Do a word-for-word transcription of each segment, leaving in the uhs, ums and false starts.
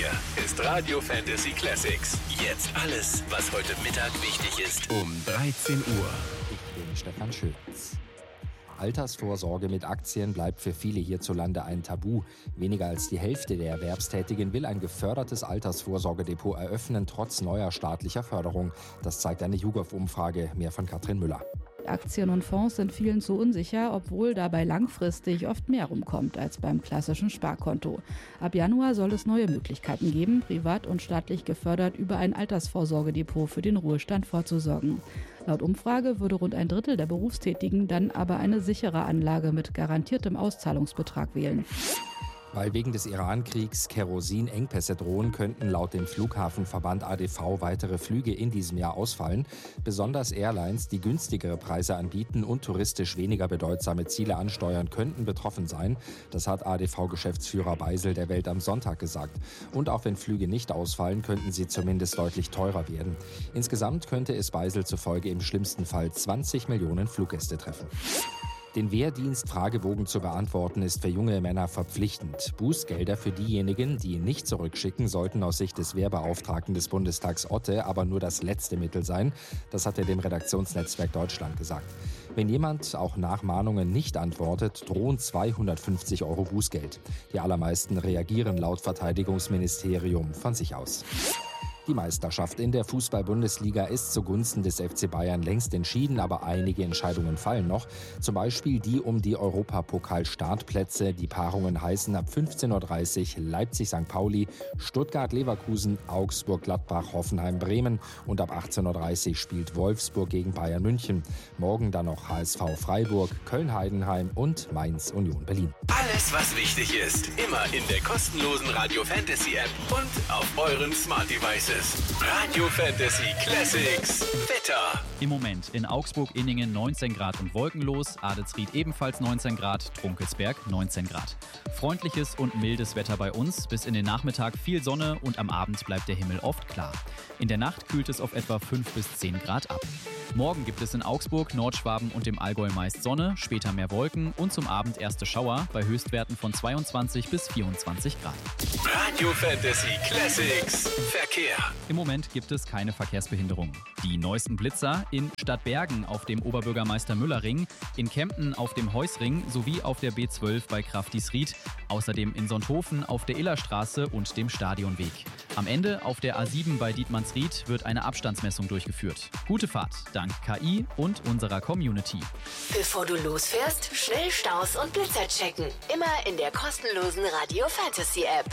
hier ist Radio Fantasy Classics. Jetzt alles, was heute Mittag wichtig ist, um dreizehn Uhr. Ich bin Stefan Schütz. Altersvorsorge mit Aktien bleibt für viele hierzulande ein Tabu. Weniger als die Hälfte der Erwerbstätigen will ein gefördertes Altersvorsorgedepot eröffnen, trotz neuer staatlicher Förderung. Das zeigt eine YouGov-Umfrage. Mehr von Katrin Müller. Aktien und Fonds sind vielen zu unsicher, obwohl dabei langfristig oft mehr rumkommt als beim klassischen Sparkonto. Ab Januar soll es neue Möglichkeiten geben, privat und staatlich gefördert über ein Altersvorsorgedepot für den Ruhestand vorzusorgen. Laut Umfrage würde rund ein Drittel der Berufstätigen dann aber eine sichere Anlage mit garantiertem Auszahlungsbetrag wählen. Weil wegen des Iran-Kriegs Kerosinengpässe drohen, könnten laut dem Flughafenverband A D V weitere Flüge in diesem Jahr ausfallen. Besonders Airlines, die günstigere Preise anbieten und touristisch weniger bedeutsame Ziele ansteuern, könnten betroffen sein. Das hat A D V-Geschäftsführer Beisel der Welt am Sonntag gesagt. Und auch wenn Flüge nicht ausfallen, könnten sie zumindest deutlich teurer werden. Insgesamt könnte es Beisel zufolge im schlimmsten Fall zwanzig Millionen Fluggäste treffen. Den Wehrdienst-Fragebogen zu beantworten ist für junge Männer verpflichtend. Bußgelder für diejenigen, die ihn nicht zurückschicken, sollten aus Sicht des Wehrbeauftragten des Bundestags Otte aber nur das letzte Mittel sein. Das hat er dem Redaktionsnetzwerk Deutschland gesagt. Wenn jemand auch nach Mahnungen nicht antwortet, drohen zweihundertfünfzig Euro Bußgeld. Die allermeisten reagieren laut Verteidigungsministerium von sich aus. Die Meisterschaft in der Fußball-Bundesliga ist zugunsten des F C Bayern längst entschieden, aber einige Entscheidungen fallen noch. Zum Beispiel die um die Europapokal-Startplätze. Die Paarungen heißen ab fünfzehn Uhr dreißig Leipzig-Sankt Pauli, Stuttgart-Leverkusen, Augsburg-Gladbach, Hoffenheim-Bremen und ab achtzehn Uhr dreißig spielt Wolfsburg gegen Bayern München. Morgen dann noch H S V Freiburg, Köln-Heidenheim und Mainz-Union Berlin. Alles, was wichtig ist, immer in der kostenlosen Radio Fantasy App und auf euren Smart Devices. Radio Fantasy Classics Wetter. Im Moment in Augsburg-Inningen neunzehn Grad und wolkenlos, Adelsried ebenfalls neunzehn Grad, Trunkelsberg neunzehn Grad. Freundliches und mildes Wetter bei uns, bis in den Nachmittag viel Sonne und am Abend bleibt der Himmel oft klar. In der Nacht kühlt es auf etwa fünf bis zehn Grad ab. Morgen gibt es in Augsburg, Nordschwaben und dem Allgäu meist Sonne, später mehr Wolken und zum Abend erste Schauer bei Höchstwerten von zweiundzwanzig bis vierundzwanzig Grad. Radio Fantasy Classics Verkehr. Im Moment gibt es keine Verkehrsbehinderungen. Die neuesten Blitzer in Stadtbergen auf dem Oberbürgermeister-Müller-Ring, in Kempten auf dem Heusring sowie auf der B zwölf bei Kraftisried, außerdem in Sonthofen auf der Illerstraße und dem Stadionweg. Am Ende auf der A sieben bei Dietmannsried wird eine Abstandsmessung durchgeführt. Gute Fahrt, dank K I und unserer Community. Bevor du losfährst, schnell Staus und Blitzer checken. Immer in der kostenlosen Radio Fantasy App.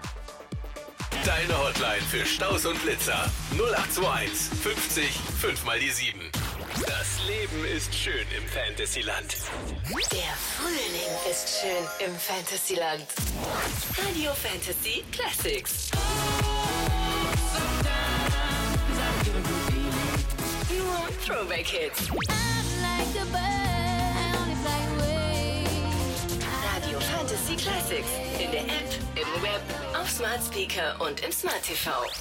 Deine Hotline für Staus und Blitzer. null acht zwei eins fünfzig fünf mal die sieben. Das Leben ist schön im Fantasyland. Der Frühling ist schön im Fantasyland. Radio Fantasy Classics. Nur Throwback-Hits. Radio Fantasy Classics. In der App, im Web, auf Smart Speaker und im Smart T V.